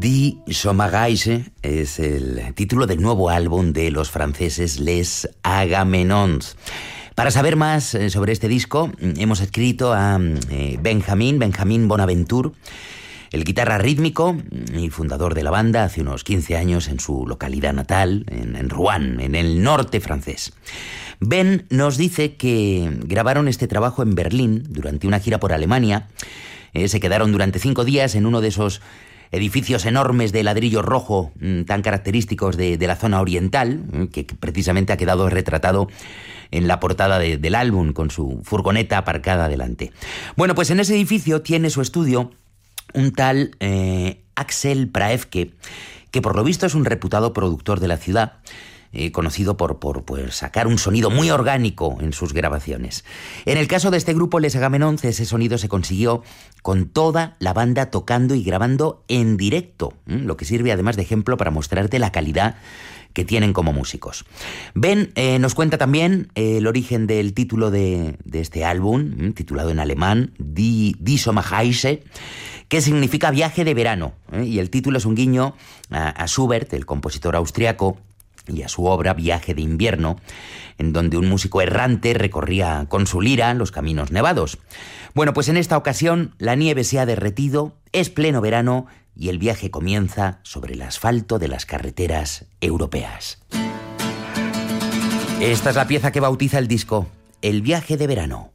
Die Sommerreise es el título del nuevo álbum de los franceses Les Agamemnons. Para saber más sobre este disco, hemos escrito a Benjamin Bonaventure, el guitarra rítmico y fundador de la banda hace unos 15 años en su localidad natal, en Rouen, en el norte francés. Ben nos dice que grabaron este trabajo en Berlín durante una gira por Alemania. Se quedaron durante 5 días en uno de esos edificios enormes de ladrillo rojo tan característicos de la zona oriental, que precisamente ha quedado retratado en la portada del álbum con su furgoneta aparcada delante. Bueno, pues en ese edificio tiene su estudio un tal Axel Praefke, que por lo visto es un reputado productor de la ciudad, conocido por sacar un sonido muy orgánico en sus grabaciones. En el caso de este grupo, Les Agamemnons, ese sonido se consiguió con toda la banda tocando y grabando en directo, lo que sirve además de ejemplo para mostrarte la calidad que tienen como músicos. Ben nos cuenta también el origen del título de este álbum, titulado en alemán Die Sommerreise, que significa viaje de verano, y el título es un guiño a Schubert, el compositor austriaco, y a su obra Viaje de invierno, en donde un músico errante recorría con su lira los caminos nevados. Bueno, pues en esta ocasión la nieve se ha derretido, es pleno verano y el viaje comienza sobre el asfalto de las carreteras europeas. Esta es la pieza que bautiza el disco, El viaje de verano.